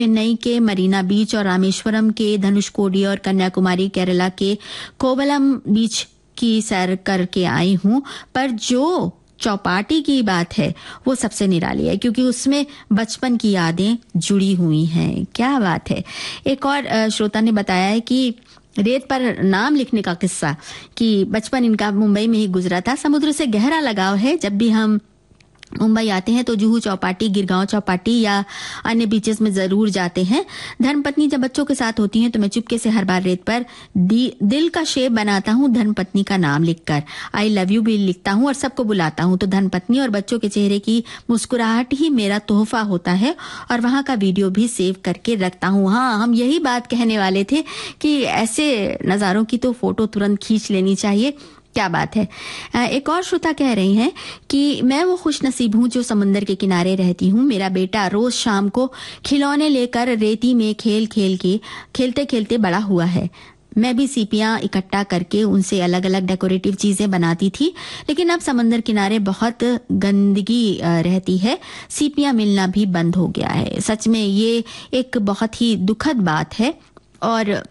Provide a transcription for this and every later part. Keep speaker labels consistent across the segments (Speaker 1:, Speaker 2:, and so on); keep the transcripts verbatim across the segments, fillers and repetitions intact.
Speaker 1: चेन्नई के मरीना बीच और रामेश्वरम के धनुषकोडी और कन्याकुमारी केरला के कोवलम बीच की सैर करके आई हूं, पर जो चौपाटी की बात है वो सबसे निराली है क्योंकि उसमें बचपन की यादें जुड़ी हुई हैं। क्या बात है। एक और श्रोता ने बताया है कि रेत पर नाम लिखने का किस्सा कि बचपन इनका मुंबई में ही गुजरा था। समुद्र से गहरा लगाव है। जब भी हम मुंबई आते हैं तो जुहू चौपाटी, गिरगांव चौपाटी या अन्य बीचेस में जरूर जाते हैं। धर्मपत्नी जब बच्चों के साथ होती हैं तो मैं चुपके से हर बार रेत पर दिल का शेप बनाता हूं धर्मपत्नी का नाम लिखकर। आई लव यू भी लिखता हूं और सबको बुलाता हूं। तो धर्मपत्नी और बच्चों के चेहरे की मुस्कुराहट ही मेरा तोहफा होता है और वहां का वीडियो भी सेव करके रखता हूं। हाँ, हम यही बात कहने वाले थे कि ऐसे नजारों की तो फोटो तुरंत खींच लेनी चाहिए। क्या बात है। एक और श्रोता कह रही हैं कि मैं वो खुश नसीब हूं जो समुंदर के किनारे रहती हूं। मेरा बेटा रोज शाम को खिलौने लेकर रेती में खेल खेल के खेलते खेलते बड़ा हुआ है। मैं भी सीपियां इकट्ठा करके उनसे अलग अलग डेकोरेटिव चीजें बनाती थी, लेकिन अब समंदर किनारे बहुत गंदगी रहती है, सीपियां मिलना भी बंद हो गया है। सच में ये एक बहुत ही दुखद बात है और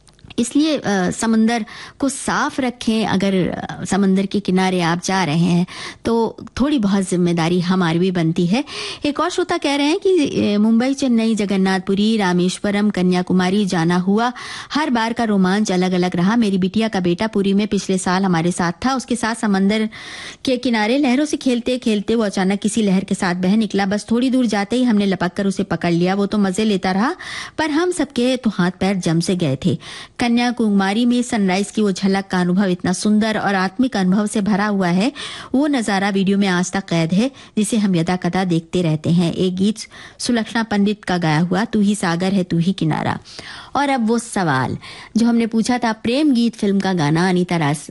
Speaker 1: इसलिए समंदर को साफ रखें। अगर समंदर के किनारे आप जा रहे हैं तो थोड़ी बहुत जिम्मेदारी हमारी भी बनती है। एक और श्रोता कह रहे हैं कि मुंबई, चेन्नई, जगन्नाथपुरी, रामेश्वरम, कन्याकुमारी जाना हुआ। हर बार का रोमांच अलग अलग रहा। मेरी बिटिया का बेटा पुरी में पिछले साल हमारे साथ था। उसके साथ समंदर के किनारे लहरों से खेलते खेलते वो अचानक किसी लहर के साथ बह निकला। बस थोड़ी दूर जाते ही हमने लपक कर उसे पकड़ लिया। वो तो मजे लेता रहा, पर हम सबके तो हाथ पैर जम से गए थे। कन्याकुमारी में सनराइज की वो झलक का अनुभव इतना सुंदर और आत्मिक अनुभव से भरा हुआ है। वो नजारा वीडियो में आज तक कैद है, जिसे हम यदा कदा देखते रहते हैं। एक गीत सुलक्षणा पंडित का गाया हुआ, तू ही सागर है तू ही किनारा। और अब वो सवाल जो हमने पूछा था, प्रेम गीत फिल्म का गाना अनीता रास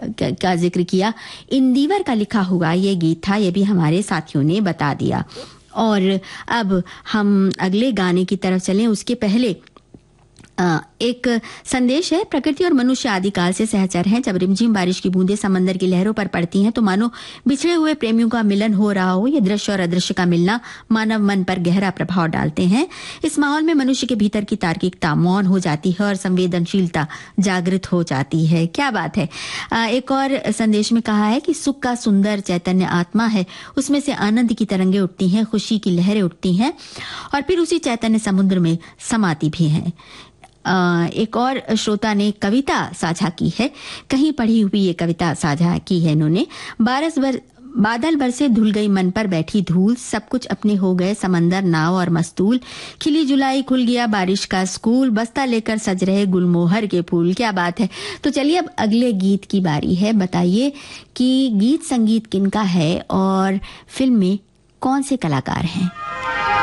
Speaker 1: का जिक्र किया, इंदिवर का लिखा हुआ ये गीत था। ये भी हमारे साथियों ने बता दिया। और अब हम अगले गाने की तरफ चलें उसके पहले एक संदेश है। प्रकृति और मनुष्य आदिकाल से सहचर हैं। जब रिमझिम बारिश की बूंदें समंदर की लहरों पर पड़ती हैं तो मानो बिछड़े हुए प्रेमियों का मिलन हो रहा हो। ये दृश्य और अदृश्य का मिलना मानव मन पर गहरा प्रभाव डालते हैं। इस माहौल में मनुष्य के भीतर की तार्किकता मौन हो जाती है और संवेदनशीलता जागृत हो जाती है। क्या बात है। एक और संदेश में कहा है कि सुख का सुंदर चैतन्य आत्मा है, उसमें से आनंद की तरंगें उठती हैं, खुशी की लहरें उठती हैं और फिर उसी चैतन्य समुद्र में समाती भी हैं। एक और श्रोता ने कविता साझा की है, कहीं पढ़ी हुई ये कविता साझा की है इन्होंने। बारस बर बादल बरसे धुल गई मन पर बैठी धूल, सब कुछ अपने हो गए समंदर नाव और मस्तूल, खिली जुलाई खुल गया बारिश का स्कूल, बस्ता लेकर सज रहे गुलमोहर के फूल। क्या बात है। तो चलिए अब अगले गीत की बारी है। बताइए कि गीत संगीत किनका है और फिल्म में कौन से कलाकार हैं।